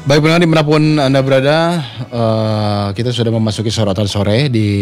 Baik pendengar dimanapun Anda berada, kita sudah memasuki sorotan sore di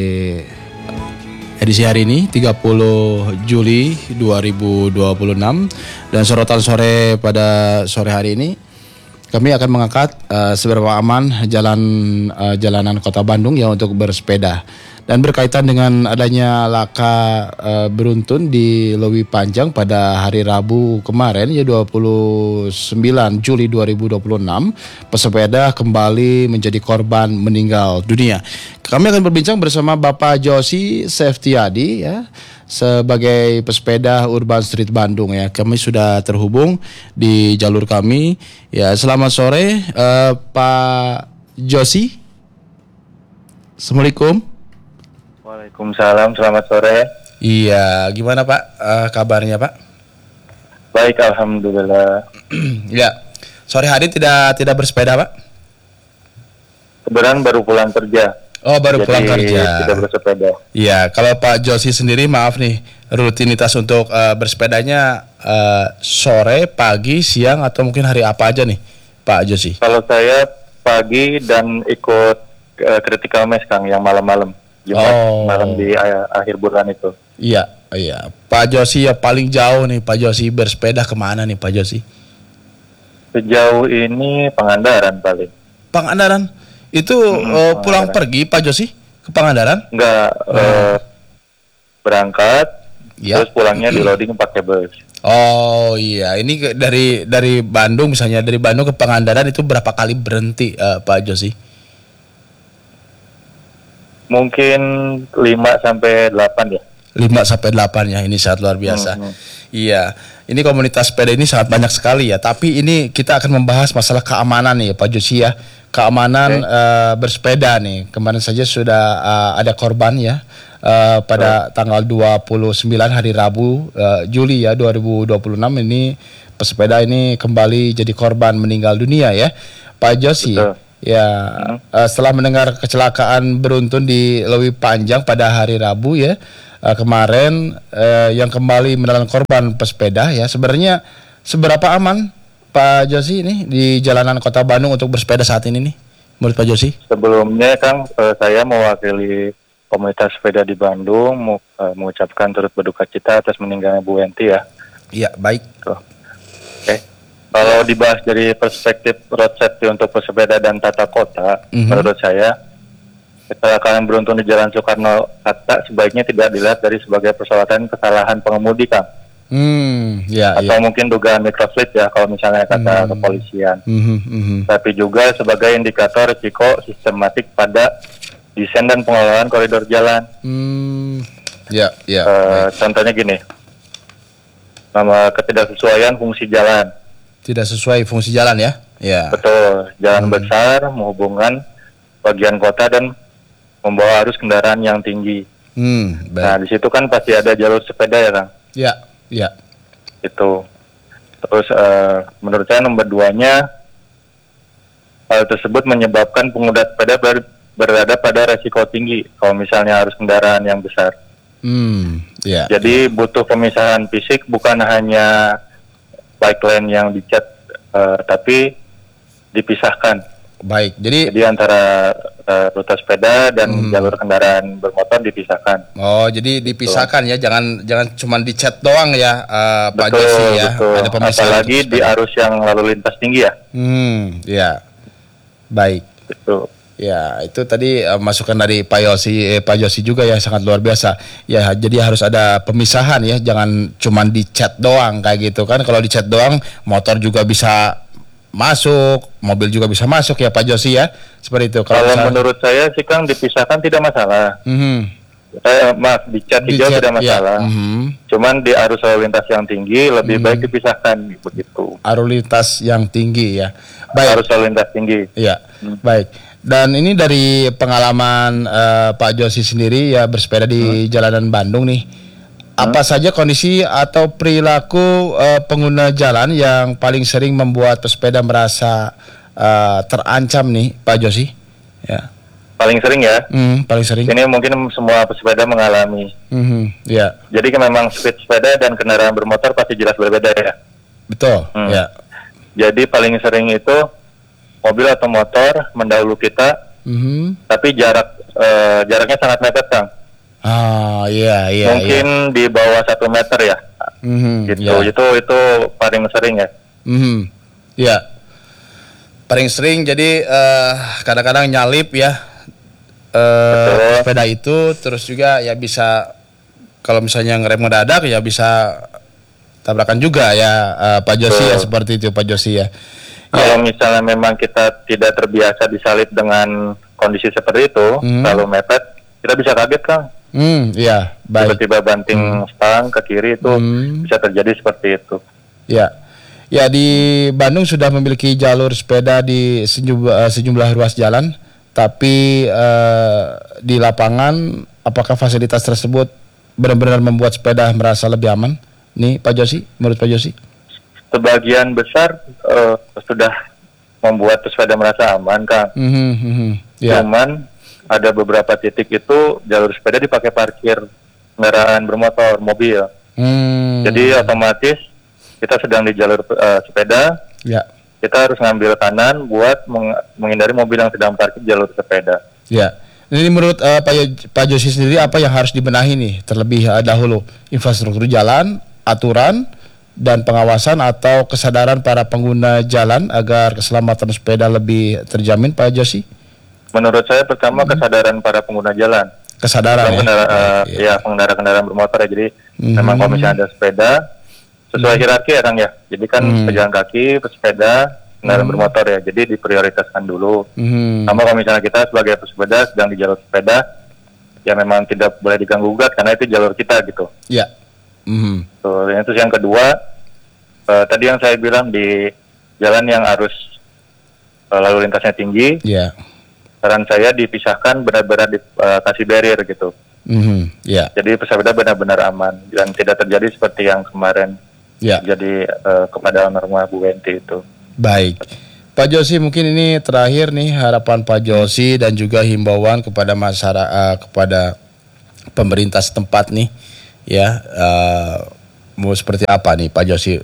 edisi hari ini 30 Juli 2026. Dan sorotan sore pada sore hari ini kami akan mengangkat seberapa aman jalanan Kota Bandung ya untuk bersepeda. Dan berkaitan dengan adanya laka beruntun di Lewi Panjang pada hari Rabu kemarin ya 29 Juli 2026, pesepeda kembali menjadi korban meninggal dunia. Kami akan berbincang bersama Bapak Josi Seftiadi ya, sebagai pesepeda Urban Street Bandung ya. Kami sudah terhubung di jalur kami. Ya, selamat sore Pak Josi. Assalamualaikum. Waalaikumsalam, selamat sore. Iya, gimana Pak kabarnya Pak? Baik, alhamdulillah. Ya, sore hari tidak bersepeda Pak? Kebetulan baru pulang kerja. Oh, baru pulang kerja. Tidak bersepeda. Iya, kalau Pak Josi sendiri maaf nih, rutinitas untuk bersepedanya sore, pagi, siang atau mungkin hari apa aja nih Pak Josi? Kalau saya pagi dan ikut critical mass Kang yang malam-malam. Jumat malam di akhir bulan itu. Iya. Pak Josi ya paling jauh nih Pak Josi bersepeda kemana nih Pak Josi? Sejauh ini Pangandaran paling. Pangandaran? Itu pulang pergi Pak Josi ke Pangandaran? Enggak, berangkat, ya. Terus pulangnya di loading pakai bus. Oh iya, ini dari Bandung misalnya, dari Bandung ke Pangandaran itu berapa kali berhenti Pak Josi? Mungkin 5-8 ya. 5-8 ya, ini sangat luar biasa. Iya, ini komunitas sepeda ini sangat banyak sekali ya. Tapi ini kita akan membahas masalah keamanan nih Pak Josi ya. Keamanan bersepeda nih. Kemarin saja sudah ada korban ya. Pada tanggal 29 hari Rabu Juli ya 2026 ini pesepeda ini kembali jadi korban meninggal dunia ya. Pak Josi. Betul. Ya, setelah mendengar kecelakaan beruntun di Lewi Panjang pada hari Rabu ya kemarin yang kembali menelan korban pesepeda ya, sebenarnya seberapa aman Pak Josi ini di jalanan Kota Bandung untuk bersepeda saat ini nih, menurut Pak Josi? Sebelumnya Kang, saya mewakili komunitas sepeda di Bandung mengucapkan turut berduka cita atas meninggalnya Bu Wenti ya. Iya, baik. Oke. Kalau dibahas dari perspektif road safety untuk pesepeda dan tata kota, menurut saya kecelakaan beruntun di Jalan Soekarno-Hatta sebaiknya tidak dilihat dari sebagai persoalan kesalahan pengemudi, Kang. Atau mungkin dugaan microfleet ya, kalau misalnya kata kepolisian. Tapi juga sebagai indikator risiko sistematik pada desain dan pengelolaan koridor jalan. Contohnya gini, nama ketidaksesuaian fungsi jalan. Tidak sesuai fungsi jalan ya? Ya. Betul, jalan besar menghubungkan bagian kota dan membawa arus kendaraan yang tinggi. Nah, di situ kan pasti ada jalur sepeda ya, Kang? Ya. Itu. Terus menurut saya nomor 2-nya, hal tersebut menyebabkan pengguna sepeda berada pada resiko tinggi kalau misalnya arus kendaraan yang besar. Jadi butuh pemisahan fisik, bukan hanya bike lane yang dicat, tapi dipisahkan. Baik, jadi antara rute sepeda dan jalur kendaraan bermotor dipisahkan. Oh, jadi dipisahkan ya, jangan cuma dicat doang ya, Pak Josi ya. Betul. Ada pemisahan. Apalagi di arus yang lalu lintas tinggi ya. Ya. Baik. Betul. Ya, itu tadi masukan dari Pak Josi juga ya, sangat luar biasa. Ya, jadi harus ada pemisahan ya, jangan cuma dicat doang kayak gitu kan. Kalau dicat doang, motor juga bisa masuk, mobil juga bisa masuk ya Pak Josi ya. Seperti itu. Kalau menurut saya sih Kang, dipisahkan tidak masalah. Dicat hijau tidak masalah. Cuman di arus lalu lintas yang tinggi lebih baik dipisahkan begitu. Arus lintas yang tinggi ya. Baik. Arus lalu lintas tinggi. Iya. Baik. Dan ini dari pengalaman Pak Josi sendiri ya bersepeda di jalanan Bandung nih. Apa saja kondisi atau perilaku pengguna jalan yang paling sering membuat pesepeda merasa terancam nih Pak Josi? Ya. Paling sering ya? Paling sering. Ini mungkin semua pesepeda mengalami. Ya. Jadi memang speed sepeda dan kendaraan bermotor pasti jelas berbeda ya. Betul. Ya. Jadi paling sering itu mobil atau motor mendahului kita, tapi jaraknya sangat mepet, Kang. Ah, iya. Mungkin di bawah 1 meter ya. Gitu. Ya. Itu paling sering ya. Ya. Paling sering jadi kadang-kadang nyalip ya. Sepeda itu, terus juga ya bisa kalau misalnya ngerem mendadak ya bisa tabrakan juga ya, Pak Josi ya, seperti itu Pak Josi ya. Kalau misalnya memang kita tidak terbiasa disalip dengan kondisi seperti itu, terlalu mepet, kita bisa kaget, Kang. Iya, baik. Tiba-tiba banting stang ke kiri itu bisa terjadi seperti itu. Ya. Ya, di Bandung sudah memiliki jalur sepeda di sejumlah ruas jalan, tapi di lapangan apakah fasilitas tersebut benar-benar membuat sepeda merasa lebih aman? Nih, Pak Josi, menurut Pak Josi? Sebagian besar sudah membuat pesepeda merasa aman, Kang. Ya. Cuman ada beberapa titik itu jalur sepeda dipakai parkir kendaraan bermotor, mobil. Jadi otomatis kita sedang di jalur sepeda, ya. Kita harus ngambil kanan buat menghindari mobil yang sedang parkir jalur sepeda. Ya. Ini menurut Pak Josi sendiri apa yang harus dibenahi nih terlebih dahulu? Infrastruktur jalan, aturan, dan pengawasan atau kesadaran para pengguna jalan agar keselamatan sepeda lebih terjamin, Pak Josi? Menurut saya pertama kesadaran para pengguna jalan. Kesadaran ya, pengendara kendaraan bermotor ya. Jadi memang kalau misalnya ada sepeda sesuai hierarki ya, Kang ya. Jadi kan pejalan kaki, pesepeda, kendaraan bermotor ya. Jadi diprioritaskan dulu. Sama kalau misalnya kita sebagai pesepeda sedang di jalur sepeda, ya memang tidak boleh diganggu gugat karena itu jalur kita gitu. Ya. Terus yang kedua, tadi yang saya bilang di jalan yang arus lalu lintasnya tinggi, saran saya dipisahkan benar-benar dikasih barrier gitu. Jadi pesepeda benar-benar aman dan tidak terjadi seperti yang kemarin terjadi kepada almarhumah Bu Wenti itu. Baik, Pak Josi, mungkin ini terakhir nih harapan Pak Josi dan juga himbauan kepada masyarakat, kepada pemerintah setempat nih. Ya, mau seperti apa nih Pak Josi?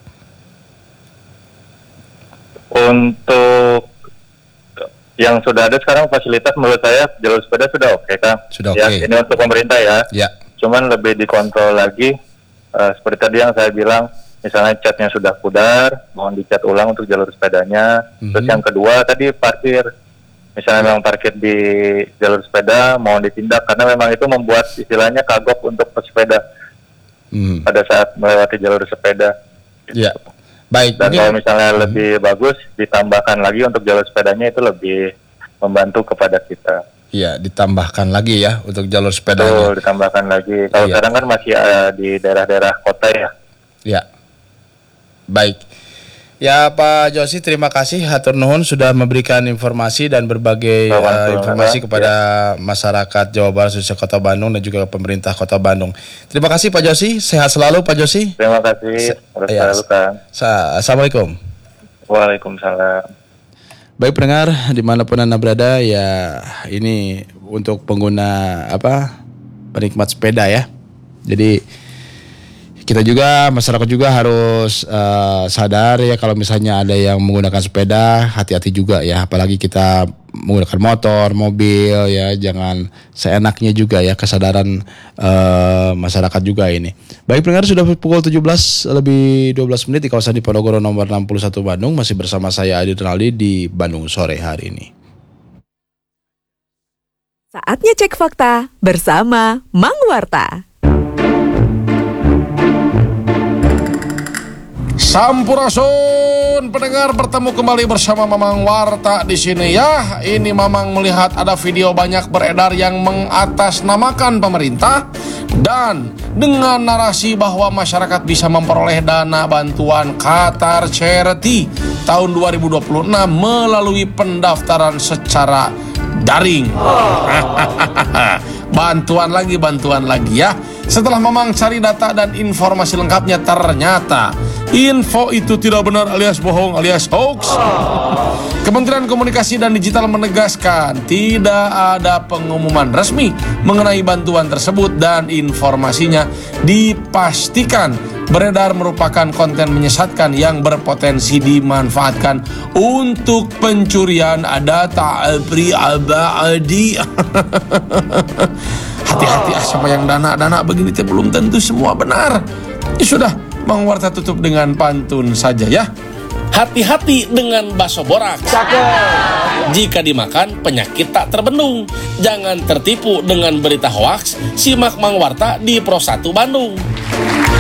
Untuk yang sudah ada sekarang fasilitas menurut saya jalur sepeda sudah oke, Kang. Sudah ya, oke. Ini untuk pemerintah ya. Cuman lebih dikontrol lagi. Seperti tadi yang saya bilang, misalnya catnya sudah pudar, mohon dicat ulang untuk jalur sepedanya. Terus yang kedua tadi parkir. Misalnya memang parkir di jalur sepeda, mohon ditindak karena memang itu membuat istilahnya kagok untuk pesepeda pada saat melewati jalur sepeda. Ya, baik. Dan kalau misalnya lebih bagus, ditambahkan lagi untuk jalur sepedanya itu lebih membantu kepada kita. Iya, ditambahkan lagi ya untuk jalur sepedanya. Betul, ditambahkan lagi. Kalau sekarang kan masih di daerah-daerah kota ya. Ya, baik. Ya Pak Josi, terima kasih hatur nuhun sudah memberikan informasi dan berbagai informasi kepada masyarakat Jawa Barat khususnya Kota Bandung dan juga pemerintah Kota Bandung. Terima kasih Pak Josi, sehat selalu Pak Josi. Terima kasih. Assalamualaikum. Waalaikumsalam. Baik pendengar dimanapun Anda berada, ya ini untuk pengguna penikmat sepeda ya. Jadi kita juga, masyarakat juga harus sadar ya kalau misalnya ada yang menggunakan sepeda, hati-hati juga ya, apalagi kita menggunakan motor, mobil ya, jangan seenaknya juga ya, kesadaran masyarakat juga ini. Baik pendengar, sudah pukul 17:12 di kawasan Diponegoro nomor 61 Bandung, masih bersama saya Adi Rinaldi di Bandung Sore hari ini. Saatnya cek fakta bersama Mang Warta. Sampurasun pendengar, bertemu kembali bersama Mamang Warta di sini ya. Ini Mamang melihat ada video banyak beredar yang mengatasnamakan pemerintah dan dengan narasi bahwa masyarakat bisa memperoleh dana bantuan Qatar Charity tahun 2026 melalui pendaftaran secara daring. Bantuan lagi ya. Setelah Mamang cari data dan informasi lengkapnya, ternyata Info itu tidak benar alias bohong alias hoax. Kementerian Komunikasi dan Digital menegaskan tidak ada pengumuman resmi mengenai bantuan tersebut dan informasinya dipastikan beredar merupakan konten menyesatkan yang berpotensi dimanfaatkan untuk pencurian data pribadi. Hati-hati sama yang dana begini teh belum tentu semua benar. Ya sudah, Mang Warta tutup dengan pantun saja ya. Hati-hati dengan bakso borak. Jika dimakan, penyakit tak terbendung. Jangan tertipu dengan berita hoaks. Simak Mang Warta di Pro 1 Bandung.